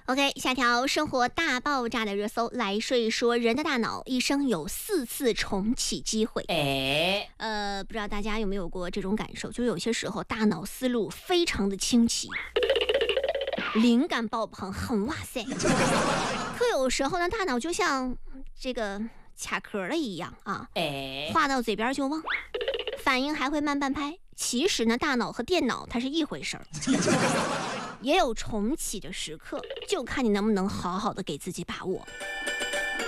OK， 下条生活大爆炸的热搜，来说一说人的大脑一生有4次重启机会。不知道大家有没有过这种感受，就有些时候大脑思路非常的清奇，灵感爆棚，很哇塞。可有时候呢，大脑就像这个卡壳了一样啊，话到嘴边就忘，反应还会慢半拍。其实呢，大脑和电脑它是一回事儿。也有重启的时刻，就看你能不能好好的给自己把握。